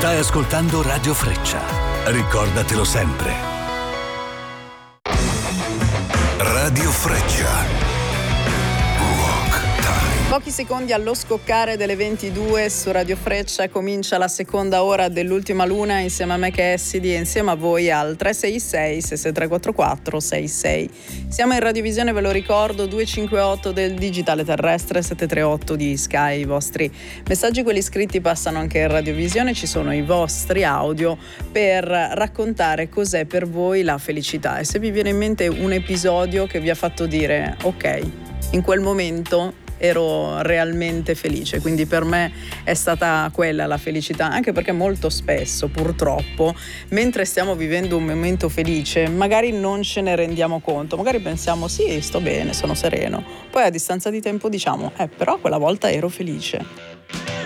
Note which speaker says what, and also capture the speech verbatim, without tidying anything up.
Speaker 1: Stai ascoltando Radio Freccia. Ricordatelo sempre. Radio Freccia.
Speaker 2: Pochi secondi allo scoccare delle ventidue su Radio Freccia comincia la seconda ora dell'Ultima Luna insieme a me che è Essidi e insieme a voi al tre sei sei sei sei tre quattro quattro sei sei. Siamo in radiovisione, ve lo ricordo, duecentocinquantotto del digitale terrestre, settecentotrentotto di Sky. I vostri messaggi, quelli scritti, passano anche in radiovisione, ci sono i vostri audio per raccontare cos'è per voi la felicità e se vi viene in mente un episodio che vi ha fatto dire ok, in quel momento ero realmente felice, quindi per me è stata quella la felicità, anche perché molto spesso purtroppo mentre stiamo vivendo un momento felice magari non ce ne rendiamo conto, magari pensiamo sì, sto bene, sono sereno, poi a distanza di tempo diciamo eh però quella volta ero felice.